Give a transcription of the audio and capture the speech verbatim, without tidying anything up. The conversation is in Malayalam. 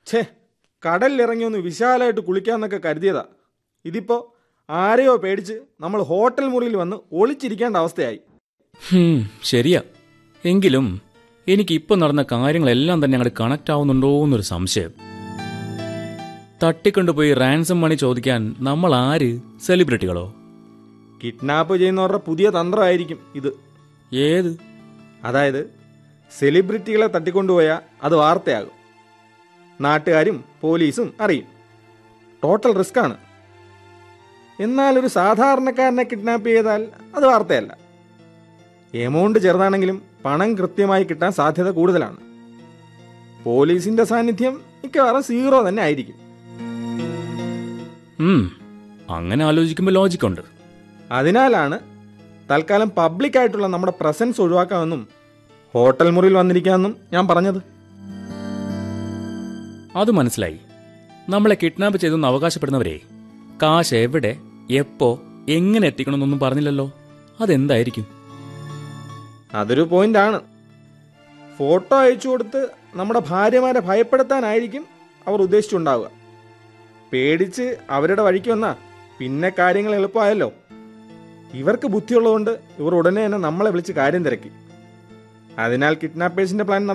ഛേ, കടലിലിറങ്ങി ഒന്ന് വിശാലമായിട്ട് കുളിക്കാന്നൊക്കെ കരുതിയതാ. ഇതിപ്പോ ആരെയോ പേടിച്ച് നമ്മൾ ഹോട്ടൽ മുറിയിൽ വന്ന് ഒളിച്ചിരിക്കേണ്ട അവസ്ഥയായി. ഹും, ശരിയാ. എങ്കിലും എനിക്കിപ്പോൾ നടന്ന കാര്യങ്ങളെല്ലാം തന്നെ അങ്ങോട്ട് കണക്ട് ആവുന്നുണ്ടോ എന്നൊരു സംശയം. തട്ടിക്കൊണ്ടുപോയി റാൻസം മണി ചോദിക്കാൻ നമ്മൾ ആര്? സെലിബ്രിറ്റികളോ? കിഡ്നാപ്പ് ചെയ്യുന്നവരുടെ പുതിയ തന്ത്രമായിരിക്കും ഇത്. ഏത്? അതായത് സെലിബ്രിറ്റികളെ തട്ടിക്കൊണ്ടുപോയാൽ അത് വാർത്തയാകും, നാട്ടുകാരും പോലീസും അറിയും. ടോട്ടൽ റിസ്ക് ആണ്. എന്നാൽ ഒരു സാധാരണക്കാരനെ കിഡ്നാപ്പ് ചെയ്താൽ അത് വാർത്തയല്ല. എമൗണ്ട് ചെറുതാണെങ്കിലും പണം കൃത്യമായി കിട്ടാൻ സാധ്യത കൂടുതലാണ്. പോലീസിന്റെ സാന്നിധ്യം മിക്കവാറും സീറോ തന്നെ ആയിരിക്കും. അങ്ങനെ ആലോചിക്കുമ്പോൾ ലോജിക്കുണ്ട്. അതിനാലാണ് തൽക്കാലം പബ്ലിക്കായിട്ടുള്ള നമ്മുടെ പ്രസൻസ് ഒഴിവാക്കാമെന്നും ഹോട്ടൽ മുറിയിൽ വന്നിരിക്കാമെന്നും ഞാൻ പറഞ്ഞത്. അത് മനസ്സിലായി. നമ്മളെ കിഡ്നാപ്പ് ചെയ്തെന്ന് അവകാശപ്പെടുന്നവരെ കാശ് എവിടെ, എപ്പോ, എങ്ങനെ എത്തിക്കണമെന്നൊന്നും പറഞ്ഞില്ലല്ലോ. അതെന്തായിരിക്കും? അതൊരു പോയിന്റാണ്. ഫോട്ടോ അയച്ചു കൊടുത്ത് നമ്മുടെ ഭാര്യമാരെ ഭയപ്പെടുത്താനായിരിക്കും അവർ ഉദ്ദേശിച്ചുണ്ടാവുക. പേടിച്ച് അവരുടെ വഴിക്ക് വന്നാ പിന്നെ കാര്യങ്ങൾ എളുപ്പമായല്ലോ. ഇവർക്ക് ബുദ്ധിയുള്ളതുകൊണ്ട് ഇവർ ഉടനെ തന്നെ നമ്മളെ വിളിച്ച് കാര്യം തിരക്കി. അതിനാൽ കിഡ്നാപ്പേഴ്സിന്റെ പ്ലാൻ